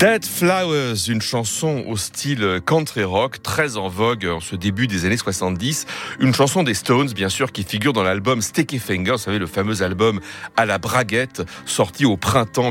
Dead Flowers, une chanson au style country rock, très en vogue en ce début des années 70. Une chanson des Stones, bien sûr, qui figure dans l'album Sticky Fingers, vous savez, le fameux album à la braguette, sorti au printemps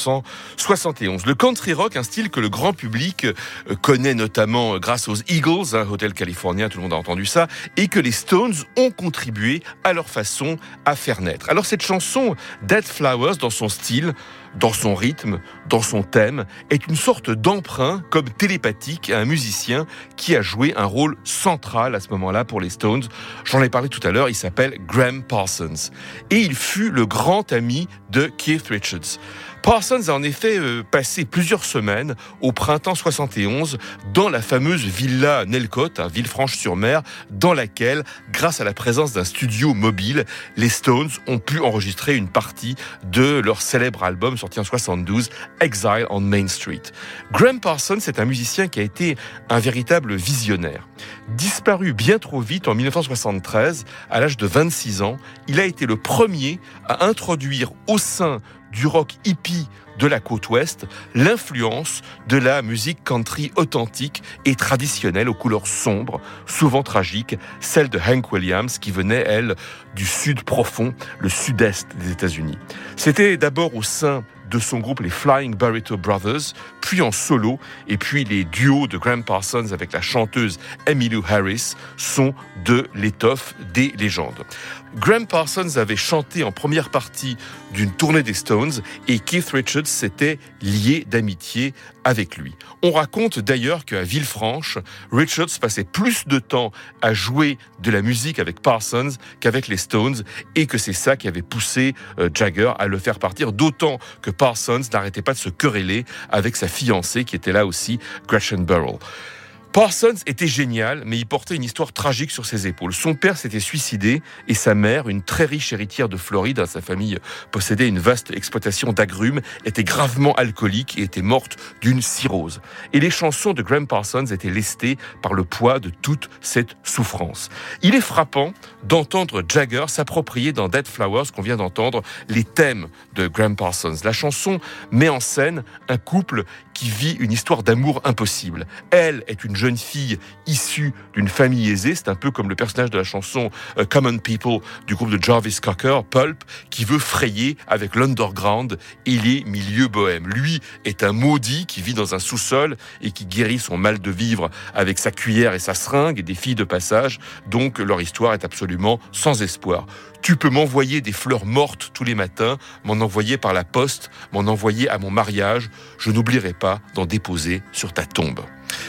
1971. Le country rock, un style que le grand public connaît notamment grâce aux Eagles, Hotel California, tout le monde a entendu ça, et que les Stones ont contribué à leur façon à faire naître. Alors cette chanson, Dead Flowers, dans son style, dans son rythme, dans son thème, est une sorte d'emprunt comme télépathique à un musicien qui a joué un rôle central à ce moment-là pour les Stones. J'en ai parlé tout à l'heure, il s'appelle Gram Parsons. Et il fut le grand ami de Keith Richards. Parsons a en effet passé plusieurs semaines au printemps 71 dans la fameuse villa Nelcott, à Villefranche-sur-Mer, dans laquelle, grâce à la présence d'un studio mobile, les Stones ont pu enregistrer une partie de leur célèbre album sorti en 72, Exile on Main Street. Gram Parsons est un musicien qui a été un véritable visionnaire. Disparu bien trop vite en 1973, à l'âge de 26 ans, il a été le premier à introduire au sein du rock hippie de la côte ouest, l'influence de la musique country authentique et traditionnelle aux couleurs sombres, souvent tragiques, celle de Hank Williams qui venait, elle, du sud profond, le sud-est des États-Unis. C'était d'abord au sein de son groupe, les Flying Burrito Brothers, puis en solo, et puis les duos de Gram Parsons avec la chanteuse Emmylou Harris sont de l'étoffe des légendes. Gram Parsons avait chanté en première partie d'une tournée des Stones et Keith Richards s'était lié d'amitié avec lui. On raconte d'ailleurs qu'à Villefranche, Richards passait plus de temps à jouer de la musique avec Parsons qu'avec les Stones et que c'est ça qui avait poussé Jagger à le faire partir, d'autant que Parsons n'arrêtait pas de se quereller avec sa fiancée qui était là aussi, Gretchen Burrell. Parsons était génial, mais il portait une histoire tragique sur ses épaules. Son père s'était suicidé et sa mère, une très riche héritière de Floride, sa famille possédait une vaste exploitation d'agrumes, était gravement alcoolique et était morte d'une cirrhose. Et les chansons de Gram Parsons étaient lestées par le poids de toute cette souffrance. Il est frappant d'entendre Jagger s'approprier dans Dead Flowers, qu'on vient d'entendre, les thèmes de Gram Parsons. La chanson met en scène un couple qui vit une histoire d'amour impossible. Elle est une jeune fille issue d'une famille aisée, c'est un peu comme le personnage de la chanson Common People du groupe de Jarvis Cocker, Pulp, qui veut frayer avec l'underground et les milieux bohèmes. Lui est un maudit qui vit dans un sous-sol et qui guérit son mal de vivre avec sa cuillère et sa seringue et des filles de passage, donc leur histoire est absolument sans espoir. Tu peux m'envoyer des fleurs mortes tous les matins, m'en envoyer par la poste, m'en envoyer à mon mariage, je n'oublierai pas d'en déposer sur ta tombe.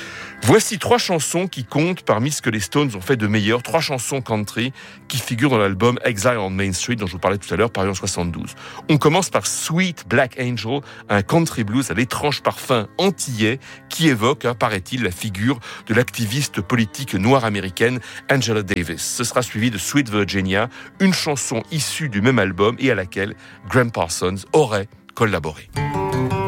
Voici 3 chansons qui comptent parmi ce que les Stones ont fait de meilleur, 3 chansons country qui figurent dans l'album Exile on Main Street dont je vous parlais tout à l'heure, paru en 72. On commence par Sweet Black Angel, un country blues à l'étrange parfum antillais qui évoque, paraît-il, la figure de l'activiste politique noire américaine Angela Davis. Ce sera suivi de Sweet Virginia, une chanson issue du même album et à laquelle Gram Parsons aurait collaboré.